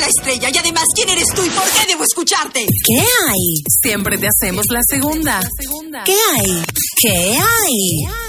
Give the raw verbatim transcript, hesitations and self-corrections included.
la estrella y además, ¿quién eres tú y por qué debo escucharte? ¿Qué hay? Siempre te hacemos la segunda. ¿Qué hay? ¿Qué hay?